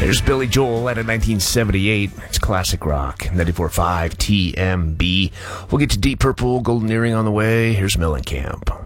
There's Billy Joel out of 1978. It's classic rock. 94.5 TMB. We'll get to Deep Purple, Golden Earring on the way. Here's Mellencamp.